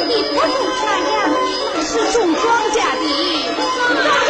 的不种茶叶，那是种庄稼的。